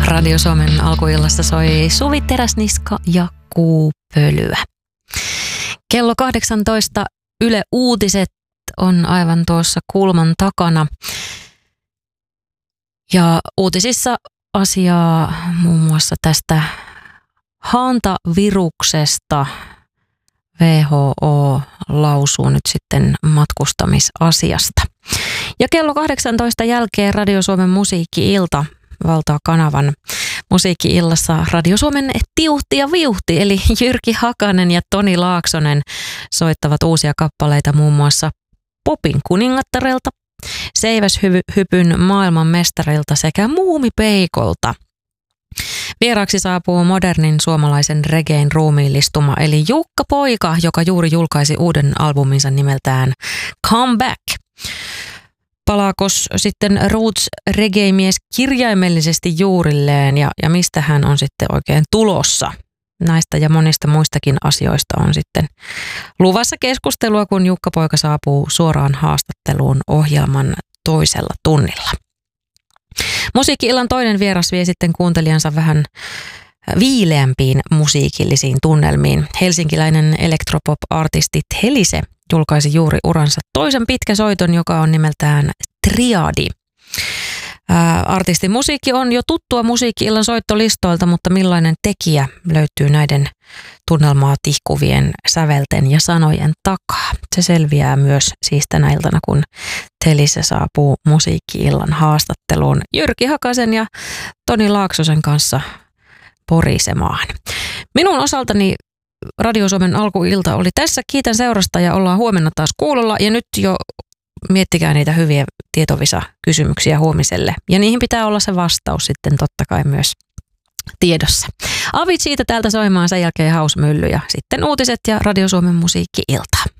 Radio Suomen alkuillassa soi Suvi Teräsniska ja Kuupölyä. Kello 18 Yle Uutiset on aivan tuossa kulman takana. Ja uutisissa asiaa muun muassa tästä hantaviruksesta. WHO lausuu nyt sitten matkustamisasiasta. Ja kello 18 jälkeen Radio Suomen musiikki-ilta valtaa kanavan. Musiikki-illassa Radio Suomen Tiuhti ja Viuhti, eli Jyrki Hakanen ja Toni Laaksonen soittavat uusia kappaleita muun muassa popin kuningattarelta, seiväshypyn maailmanmestarilta sekä Muumipeikolta. Vieraaksi saapuu modernin suomalaisen reggaen ruumiillistuma, eli Jukka Poika, joka juuri julkaisi uuden albuminsa nimeltään Come Back. Palaakos sitten Roots reggae-mies kirjaimellisesti juurilleen ja mistä hän on sitten oikein tulossa? Näistä ja monista muistakin asioista on sitten luvassa keskustelua, kun Jukka Poika saapuu suoraan haastatteluun ohjelman toisella tunnilla. Musiikki-illan toinen vieras vie sitten kuuntelijansa vähän viileämpiin musiikillisiin tunnelmiin. Helsinkiläinen elektropop-artisti Helise julkaisi juuri uransa toisen pitkäsoiton, joka on nimeltään Triadi. Artistin musiikki on jo tuttua musiikki-illan soittolistoilta, mutta millainen tekijä löytyy näiden tunnelmaa tihkuvien sävelten ja sanojen takaa? Se selviää myös siis tänä iltana, kun Helise saapuu musiikki-illan haastatteluun Jyrki Hakasen ja Toni Laaksosen kanssa porisemaan. Minun osaltani Radio Suomen alkuilta oli tässä. Kiitän seurasta ja ollaan huomenna taas kuulolla. Ja nyt jo miettikää niitä hyviä tietovisa-kysymyksiä huomiselle. Ja niihin pitää olla se vastaus sitten totta kai myös tiedossa. Avit siitä täältä soimaan, sen jälkeen Hausmylly ja sitten uutiset ja Radio Suomen musiikki-ilta.